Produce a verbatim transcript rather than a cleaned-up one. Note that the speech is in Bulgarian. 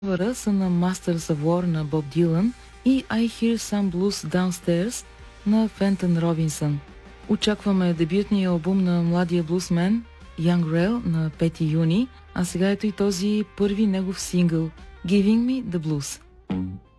Кавъра са на Masters of War на Боб Дилан и I Hear Some Blues Downstairs на Фентън Робинсън. Очакваме дебютния албум на младия блузмен Young Rail на пети юни, а сега ето и този първи негов сингъл Giving Me the Blues.